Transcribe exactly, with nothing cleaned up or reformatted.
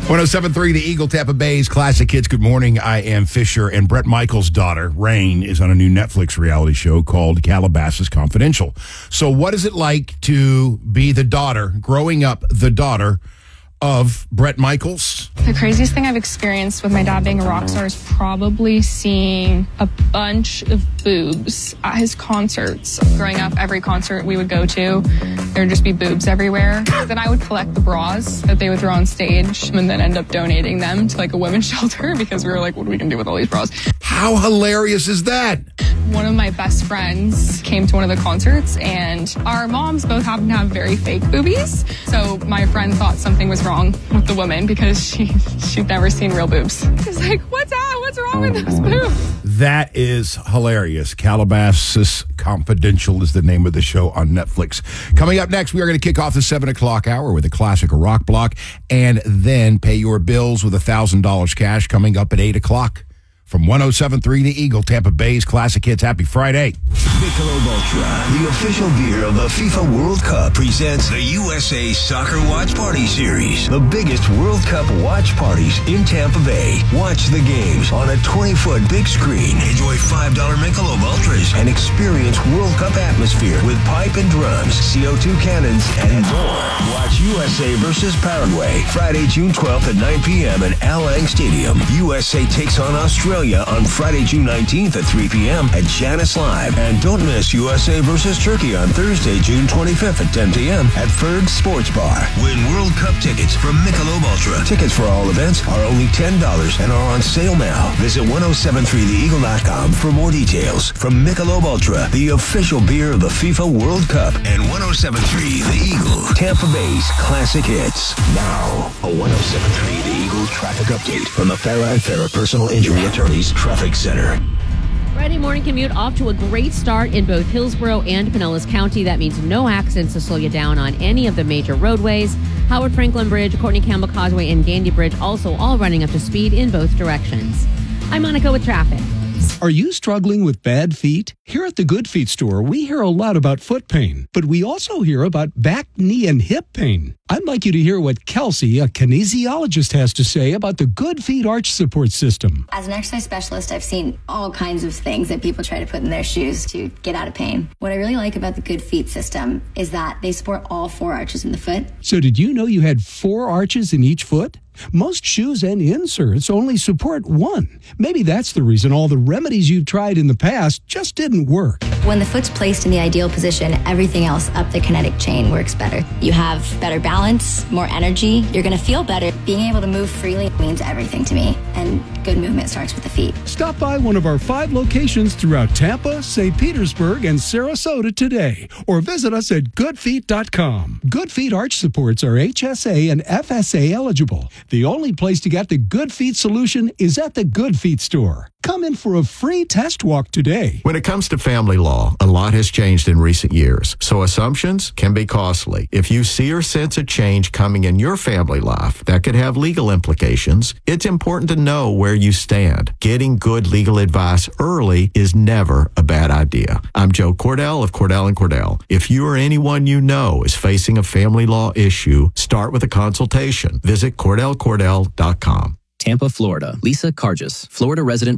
one oh seven point three The Eagle, Tampa Bay's Classic Hits. Good morning. I am Fisher, and Bret Michaels' daughter, Rain, is on a new Netflix reality show called Calabasas Confidential. So what is it like to be the daughter, growing up the daughter of Bret Michaels? The craziest thing I've experienced with my dad being a rock star is probably seeing a bunch of boobs at his concerts. Growing up, every concert we would go to, there would just be boobs everywhere. Then I would collect the bras that they would throw on stage and then end up donating them to like a women's shelter because we were like, what are we going to do with all these bras? How hilarious is that? One of my best friends came to one of the concerts, and our moms both happen to have very fake boobies. So my friend thought something was wrong with the woman because she she'd never seen real boobs. She's like, what's that? What's wrong with those boobs? That is hilarious. Calabasas Confidential is the name of the show on Netflix. Coming up next, we are going to kick off the seven o'clock hour with a classic rock block and then pay your bills with one thousand dollars cash coming up at eight o'clock. From one oh seven point three The Eagle, Tampa Bay's Classic Hits. Happy Friday. Michelob Ultra, the official beer of the FIFA World Cup, presents the U S A Soccer Watch Party Series. The biggest World Cup watch parties in Tampa Bay. Watch the games on a twenty-foot big screen. Enjoy five dollar Michelob Ultras and experience World Cup atmosphere with pipe and drums, C O two cannons, and more. Watch U S A versus Paraguay, Friday, June twelfth at nine p.m. at Al Lang Stadium. U S A takes on Australia on Friday, June nineteenth at three p.m. at Janice Live. And don't miss U S A versus Turkey on Thursday, June twenty-fifth at ten p.m. at Ferg Sports Bar. Win World Cup tickets from Michelob Ultra. Tickets for all events are only ten dollars and are on sale now. Visit ten seventy-three the eagle dot com for more details. From Michelob Ultra, the official beer of the FIFA World Cup, and ten seventy-three The Eagle, Tampa Bay's Classic Hits. Now, a ten seventy-three The Eagle traffic update from the Farah and Farah Personal Injury Attorneys Traffic Center. Friday morning commute off to a great start in both Hillsborough and Pinellas County. That means no accidents to slow you down on any of the major roadways. Howard Franklin Bridge, Courtney Campbell Causeway, and Gandy Bridge also all running up to speed in both directions. I'm Monica with traffic. Are you struggling with bad feet? Here at the Good Feet store, we hear a lot about foot pain, but we also hear about back, knee, and hip pain. I'd like you to hear what Kelsey, a kinesiologist, has to say about the Good Feet Arch Support System. As an exercise specialist, I've seen all kinds of things that people try to put in their shoes to get out of pain. What I really like about the Good Feet system is that they support all four arches in the foot. So did you know you had four arches in each foot? Most shoes and inserts only support one. Maybe that's the reason all the remedies you've tried in the past just didn't work. When the foot's placed in the ideal position, everything else up the kinetic chain works better. You have better balance, more energy. You're going to feel better. Being able to move freely means everything to me, and good movement starts with the feet. Stop by one of our five locations throughout Tampa, Saint Petersburg, and Sarasota today, or visit us at good feet dot com. Good Feet Arch Supports are H S A and F S A eligible. The only place to get the Good Feet solution is at the Good Feet store. Come in for a free test walk today. When it comes to family law, a lot has changed in recent years, so assumptions can be costly. If you see or sense a change coming in your family life that could have legal implications, it's important to know where you stand. Getting good legal advice early is never a bad idea. I'm Joe Cordell of Cordell and Cordell. If you or anyone you know is facing a family law issue, start with a consultation. Visit cordell cordell dot com. Tampa, Florida. Lisa Cargis, Florida resident.